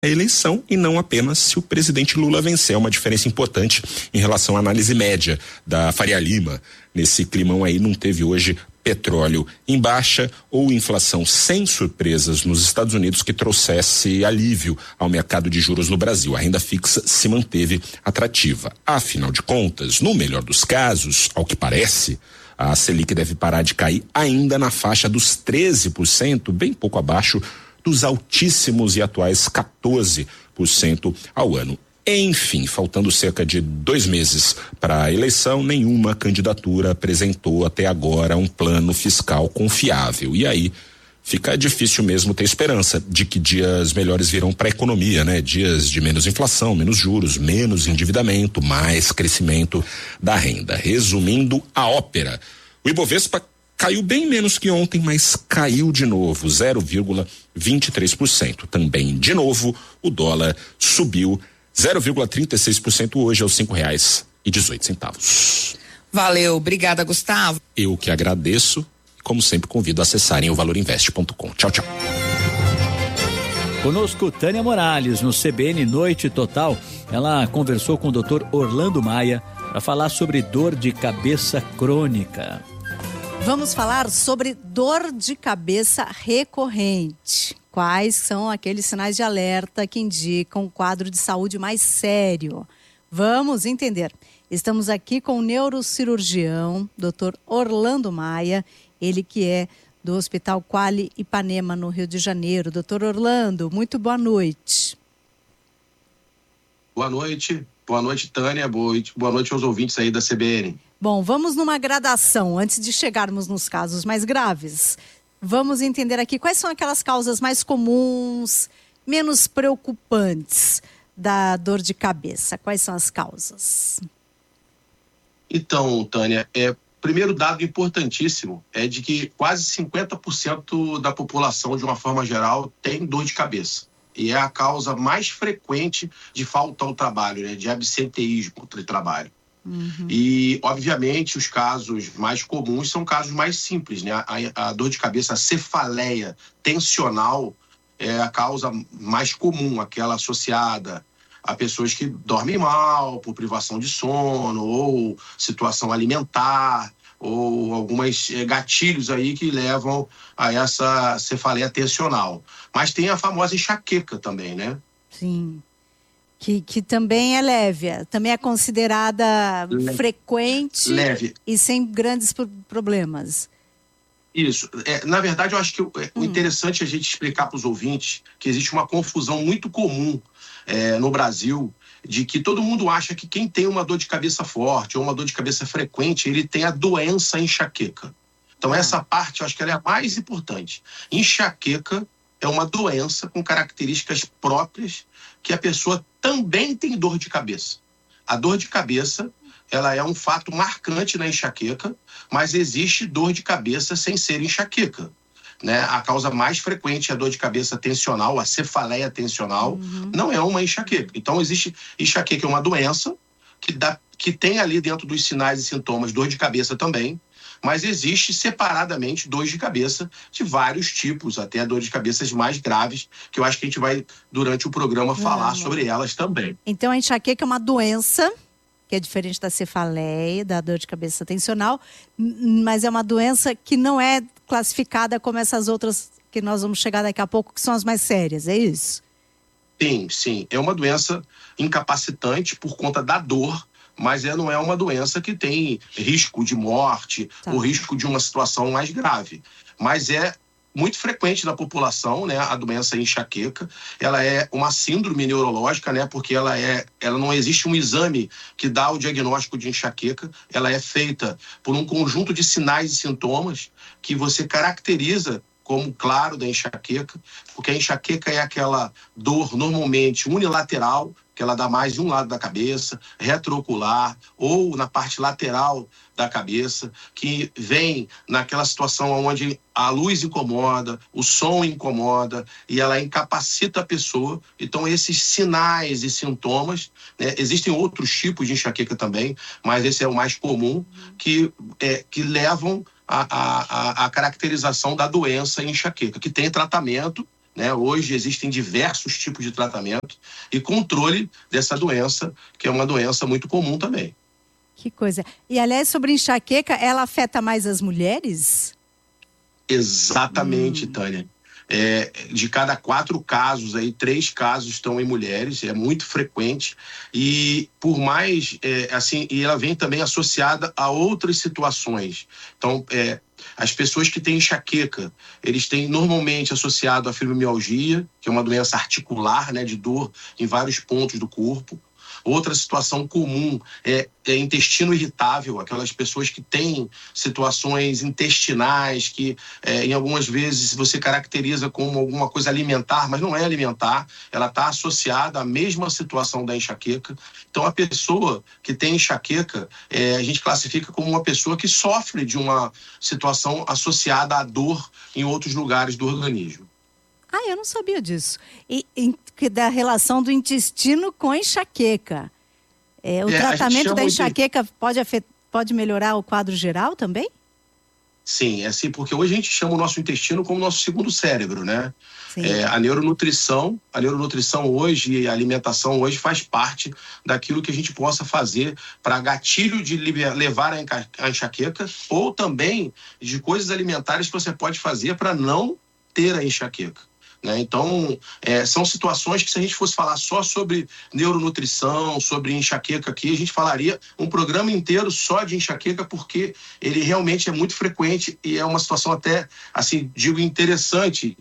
a eleição e não apenas se o presidente Lula vencer. É uma diferença importante em relação à análise média da Faria Lima. Nesse climão aí não teve hoje petróleo em baixa ou inflação sem surpresas nos Estados Unidos que trouxesse alívio ao mercado de juros no Brasil. A renda fixa se manteve atrativa. Afinal de contas, no melhor dos casos, ao que parece, a Selic deve parar de cair ainda na faixa dos 13%, bem pouco abaixo dos altíssimos e atuais 14% ao ano. Enfim, faltando cerca de 2 meses para a eleição, nenhuma candidatura apresentou até agora um plano fiscal confiável. E aí fica difícil mesmo ter esperança de que dias melhores virão para a economia, né? Dias de menos inflação, menos juros, menos endividamento, mais crescimento da renda. Resumindo a ópera, o Ibovespa caiu bem menos que ontem, mas caiu de novo, 0,23%. Também, de novo, o dólar subiu 0,36% hoje aos R$5,18. Valeu, obrigada, Gustavo. Eu que agradeço, como sempre convido a acessarem o valorinvest.com. Tchau, tchau. Conosco Tânia Morales, no CBN Noite Total. Ela conversou com o Dr. Orlando Maia para falar sobre dor de cabeça crônica. Vamos falar sobre dor de cabeça recorrente. Quais são aqueles sinais de alerta que indicam um quadro de saúde mais sério? Vamos entender. Estamos aqui com o neurocirurgião, Dr. Orlando Maia, ele que é do Hospital Quali Ipanema, no Rio de Janeiro. Dr. Orlando, muito boa noite. Boa noite, Tânia, boa noite aos ouvintes aí da CBN. Bom, vamos numa gradação, antes de chegarmos nos casos mais graves. Vamos entender aqui quais são aquelas causas mais comuns, menos preocupantes da dor de cabeça. Quais são as causas? Então, Tânia, primeiro dado importantíssimo é de que quase 50% da população, de uma forma geral, tem dor de cabeça. E é a causa mais frequente de falta ao trabalho, né, de absenteísmo do trabalho. Uhum. E, obviamente, os casos mais comuns são casos mais simples, né? A dor de cabeça, a cefaleia tensional é a causa mais comum, aquela associada a pessoas que dormem mal por privação de sono ou situação alimentar ou alguns gatilhos aí que levam a essa cefaleia tensional. Mas tem a famosa enxaqueca também, né? Sim. Que também é leve, também é considerada frequente, leve e sem grandes problemas. Isso. Na verdade, eu acho que o interessante é a gente explicar para os ouvintes que existe uma confusão muito comum no Brasil, de que todo mundo acha que quem tem uma dor de cabeça forte ou uma dor de cabeça frequente, ele tem a doença enxaqueca. Então, essa parte, eu acho que ela é a mais importante. Enxaqueca é uma doença com características próprias que a pessoa também tem dor de cabeça. A dor de cabeça, ela é um fato marcante na enxaqueca, mas existe dor de cabeça sem ser enxaqueca, né? A causa mais frequente é a dor de cabeça tensional, a cefaleia tensional, não é uma enxaqueca. Então, existe enxaqueca, é uma doença que tem ali dentro dos sinais e sintomas dor de cabeça também, mas existe separadamente dor de cabeça de vários tipos, até dores de cabeças mais graves, que eu acho que a gente vai, durante o programa, falar sobre elas também. Então, a enxaqueca é uma doença, que é diferente da cefaleia, da dor de cabeça tensional, mas é uma doença que não é classificada como essas outras que nós vamos chegar daqui a pouco, que são as mais sérias, é isso? Sim. É uma doença incapacitante por conta da dor, mas não é uma doença que tem risco de morte ou risco de uma situação mais grave. Mas é muito frequente na população, né? A doença enxaqueca, ela é uma síndrome neurológica, né? Porque ela não existe um exame que dá o diagnóstico de enxaqueca, ela é feita por um conjunto de sinais e sintomas que você caracteriza como claro da enxaqueca, porque a enxaqueca é aquela dor normalmente unilateral, que ela dá mais de um lado da cabeça, retroocular ou na parte lateral da cabeça, que vem naquela situação onde a luz incomoda, o som incomoda e ela incapacita a pessoa. Então, esses sinais e sintomas, né, existem outros tipos de enxaqueca também, mas esse é o mais comum, que levam a caracterização da doença enxaqueca, que tem tratamento né? Hoje existem diversos tipos de tratamento e controle dessa doença, que é uma doença muito comum também. Que coisa. E, aliás, sobre enxaqueca, ela afeta mais as mulheres? Exatamente, Tânia. De cada 4 casos, 3 casos estão em mulheres, é muito frequente. E por mais, e ela vem também associada a outras situações. Então, as pessoas que têm enxaqueca, eles têm normalmente associado a fibromialgia, que é uma doença articular, né, de dor em vários pontos do corpo. Outra situação comum é intestino irritável, aquelas pessoas que têm situações intestinais que em algumas vezes você caracteriza como alguma coisa alimentar, mas não é alimentar, ela está associada à mesma situação da enxaqueca. Então a pessoa que tem enxaqueca, a gente classifica como uma pessoa que sofre de uma situação associada à dor em outros lugares do organismo. Ah, eu não sabia disso. E da relação do intestino com a enxaqueca. O tratamento da enxaqueca pode melhorar o quadro geral também? Sim, porque hoje a gente chama o nosso intestino como nosso segundo cérebro, né? A neuronutrição hoje e a alimentação hoje faz parte daquilo que a gente possa fazer para gatilho de levar a enxaqueca, ou também de coisas alimentares que você pode fazer para não ter a enxaqueca. Né? Então, são situações que, se a gente fosse falar só sobre neuronutrição, sobre enxaqueca aqui, a gente falaria um programa inteiro só de enxaqueca, porque ele realmente é muito frequente e é uma situação até, assim, digo, interessante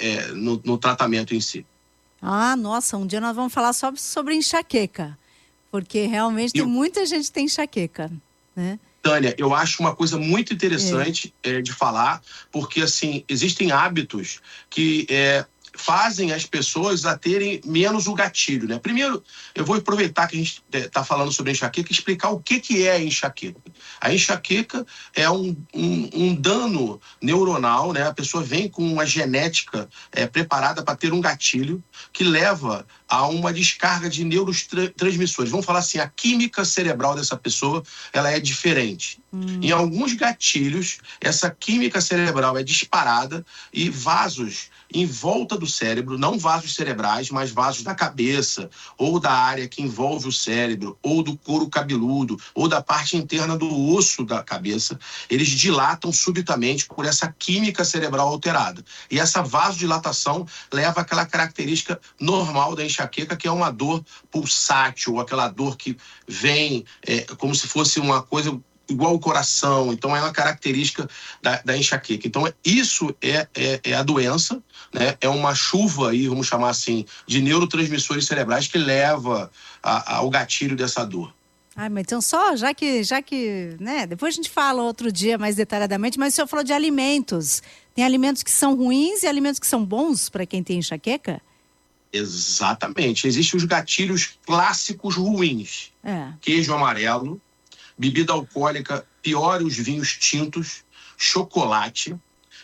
no tratamento em si. Ah, nossa, um dia nós vamos falar só sobre enxaqueca, porque realmente tem muita gente que tem enxaqueca, né? Tânia, eu acho uma coisa muito interessante de falar, porque, assim, existem hábitos que fazem as pessoas a terem menos o gatilho, né? Primeiro, eu vou aproveitar que a gente está falando sobre enxaqueca e explicar o que é a enxaqueca. A enxaqueca é um dano neuronal, né? A pessoa vem com uma genética preparada para ter um gatilho que leva a uma descarga de neurotransmissores. Vamos falar assim, a química cerebral dessa pessoa, ela é diferente. Em alguns gatilhos, essa química cerebral é disparada e vasos em volta do cérebro, não vasos cerebrais, mas vasos da cabeça, ou da área que envolve o cérebro, ou do couro cabeludo, ou da parte interna do osso da cabeça, eles dilatam subitamente por essa química cerebral alterada. E essa vasodilatação leva àquela característica normal da enxaqueca, que é uma dor pulsátil, aquela dor que vem como se fosse uma coisa igual ao coração. Então é uma característica da enxaqueca. Então isso é a doença, né? É uma chuva aí, vamos chamar assim, de neurotransmissores cerebrais que leva ao gatilho dessa dor. Ah, mas então já que, né, depois a gente fala outro dia mais detalhadamente, mas o senhor falou de alimentos. Tem alimentos que são ruins e alimentos que são bons para quem tem enxaqueca? Exatamente. Existem os gatilhos clássicos ruins. Queijo amarelo, bebida alcoólica, pior os vinhos tintos, chocolate,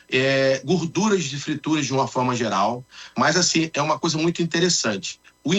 gorduras de frituras de uma forma geral. Mas, assim, é uma coisa muito interessante.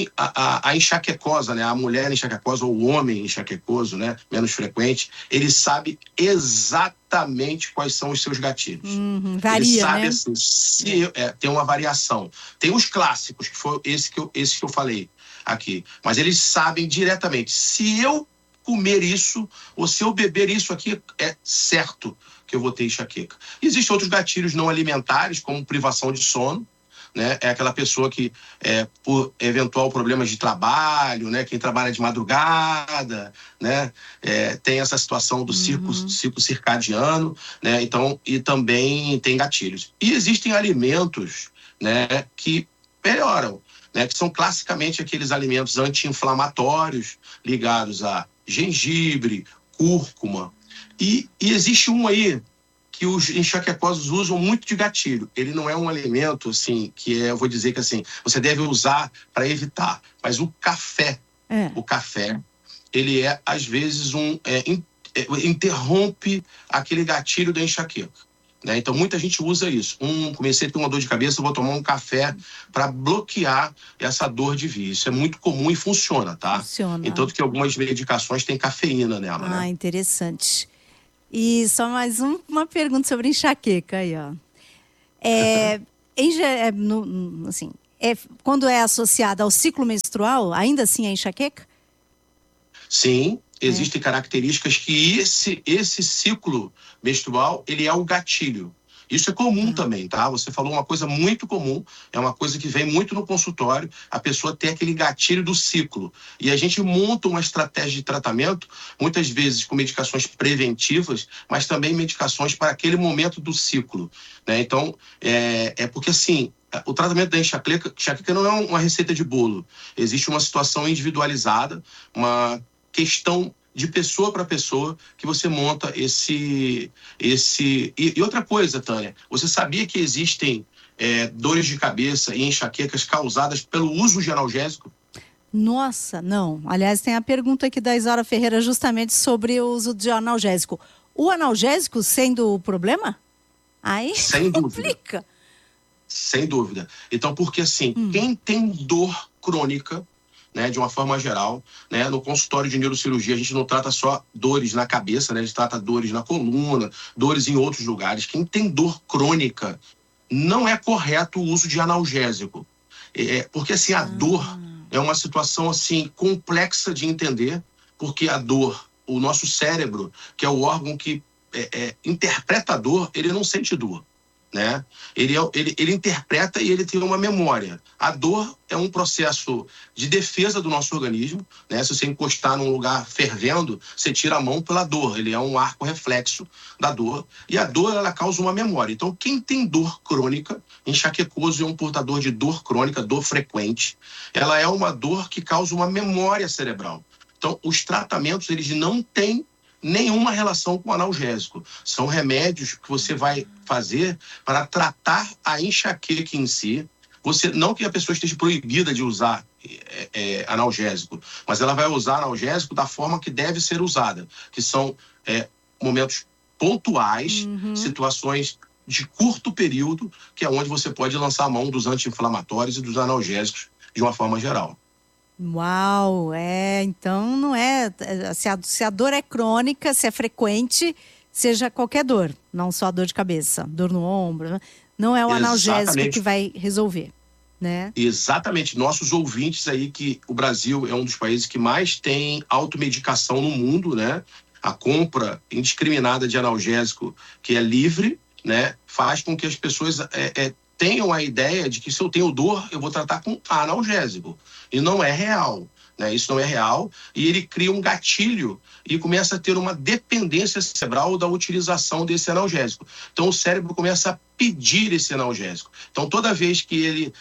A enxaquecosa, né, a mulher enxaquecosa ou o homem enxaquecoso, né, menos frequente, ele sabe exatamente quais são os seus gatilhos. Varia, ele sabe, né? Assim, tem uma variação. Tem os clássicos, que foi esse que eu falei aqui. Mas eles sabem diretamente. Se eu comer isso, ou se eu beber isso aqui, é certo que eu vou ter enxaqueca. Existem outros gatilhos não alimentares, como privação de sono, né? É aquela pessoa que, por eventual problemas de trabalho, né? Quem trabalha de madrugada, né? Tem essa situação do ciclo circadiano, né? Então, e também tem gatilhos. E existem alimentos, né, que melhoram, né? Que são classicamente aqueles alimentos anti-inflamatórios ligados a gengibre, cúrcuma. E existe um aí que os enxaquecosos usam muito de gatilho. Ele não é um alimento, assim, eu vou dizer que, assim, você deve usar para evitar. Mas o café, ele às vezes, interrompe aquele gatilho da enxaqueca. Né? Então, muita gente usa isso. Comecei a ter uma dor de cabeça, eu vou tomar um café para bloquear essa dor de via. Isso é muito comum e funciona, tá? Funciona. Entanto que algumas medicações têm cafeína nela, né? Interessante. E só mais uma pergunta sobre enxaqueca aí, ó. quando é associada ao ciclo menstrual, ainda assim é enxaqueca? Sim, existem características que esse ciclo menstrual, ele é o gatilho. Isso é comum também, tá? Você falou uma coisa muito comum, é uma coisa que vem muito no consultório, a pessoa tem aquele gatilho do ciclo. E a gente monta uma estratégia de tratamento, muitas vezes com medicações preventivas, mas também medicações para aquele momento do ciclo, né? Então, porque assim, o tratamento da enxaqueca não é uma receita de bolo. Existe uma situação individualizada, uma questão de pessoa para pessoa que você monta E outra coisa, Tânia, você sabia que existem dores de cabeça e enxaquecas causadas pelo uso de analgésico? Nossa, não. Aliás, tem a pergunta aqui da Isaura Ferreira justamente sobre o uso de analgésico. O analgésico sendo o problema? Aí sem complica. Dúvida. Sem dúvida. Então, porque assim, quem tem dor crônica, né, de uma forma geral, né, no consultório de neurocirurgia a gente não trata só dores na cabeça, né, a gente trata dores na coluna, dores em outros lugares. Quem tem dor crônica, não é correto o uso de analgésico, porque assim, a dor é uma situação assim complexa de entender, porque a dor, o nosso cérebro, que é o órgão que interpreta a dor, ele não sente dor, né? Ele interpreta e ele tem uma memória. A dor é um processo de defesa do nosso organismo, né? Se você encostar num lugar fervendo, você tira a mão pela dor. Ele é um arco reflexo da dor. E a dor, ela causa uma memória. Então, quem tem dor crônica, enxaquecoso é um portador de dor crônica, dor frequente. Ela é uma dor que causa uma memória cerebral. Então, os tratamentos, eles não têm nenhuma relação com analgésico. São remédios que você vai fazer para tratar a enxaqueca em si. Não que a pessoa esteja proibida de usar analgésico, mas ela vai usar analgésico da forma que deve ser usada, que são momentos pontuais, situações de curto período, que é onde você pode lançar a mão dos anti-inflamatórios e dos analgésicos de uma forma geral. Uau, então não se a dor é crônica, se é frequente, seja qualquer dor, não só a dor de cabeça, dor no ombro, não é o analgésico que vai resolver, né? Exatamente, nossos ouvintes aí, que o Brasil é um dos países que mais tem automedicação no mundo, né? A compra indiscriminada de analgésico, que é livre, né? Faz com que as pessoas tenham a ideia de que se eu tenho dor, eu vou tratar com analgésico. E não é real, né? Isso não é real. E ele cria um gatilho e começa a ter uma dependência cerebral da utilização desse analgésico. Então o cérebro começa a pedir esse analgésico. Então toda vez que ele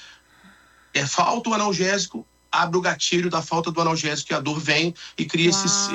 falta o analgésico, abre o gatilho da falta do analgésico e a dor vem e cria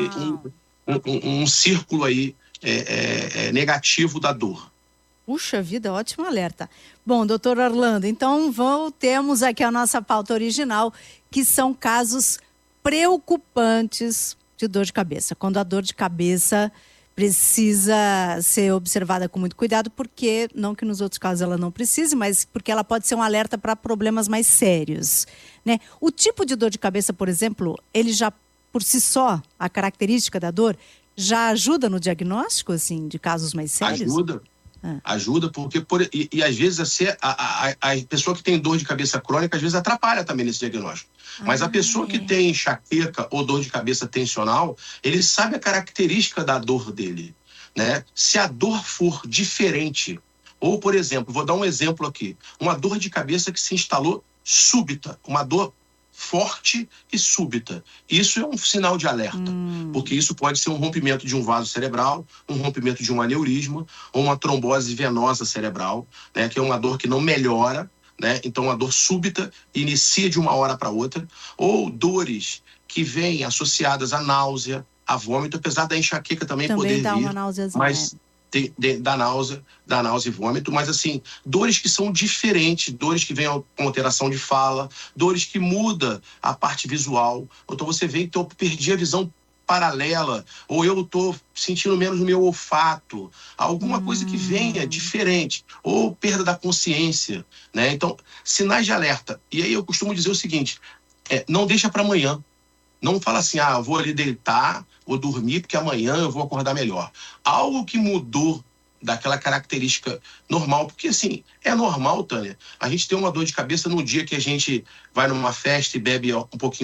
um círculo aí negativo da dor. Puxa vida, ótimo alerta. Bom, doutor Orlando, então voltemos aqui à nossa pauta original, que são casos preocupantes de dor de cabeça. Quando a dor de cabeça precisa ser observada com muito cuidado, porque, não que nos outros casos ela não precise, mas porque ela pode ser um alerta para problemas mais sérios, né? O tipo de dor de cabeça, por exemplo, ele já, por si só, a característica da dor, já ajuda no diagnóstico, assim, de casos mais sérios? Ajuda, porque e às vezes a pessoa que tem dor de cabeça crônica, às vezes atrapalha também nesse diagnóstico. Mas a pessoa que tem enxaqueca ou dor de cabeça tensional, ele sabe a característica da dor dele, né? Se a dor for diferente, ou, por exemplo, vou dar um exemplo aqui, uma dor de cabeça que se instalou súbita, uma dor forte e súbita. Isso é um sinal de alerta, porque isso pode ser um rompimento de um vaso cerebral, um rompimento de um aneurisma ou uma trombose venosa cerebral, né, que é uma dor que não melhora, né? Então uma dor súbita inicia de uma hora para outra, ou dores que vêm associadas à náusea, a vômito, apesar da enxaqueca também poder dá vir, uma náuseazinha, mas da náusea e vômito, mas assim, dores que são diferentes, dores que vêm com alteração de fala, dores que mudam a parte visual. Então você vê que eu perdi a visão paralela, ou eu estou sentindo menos o meu olfato, alguma coisa que venha diferente, ou perda da consciência, né? Então, sinais de alerta. E aí eu costumo dizer o seguinte, não deixa para amanhã. Não fala assim, eu vou ali deitar, vou dormir, porque amanhã eu vou acordar melhor. Algo que mudou daquela característica normal, porque assim, é normal, Tânia, a gente ter uma dor de cabeça num dia que a gente vai numa festa e bebe um pouquinho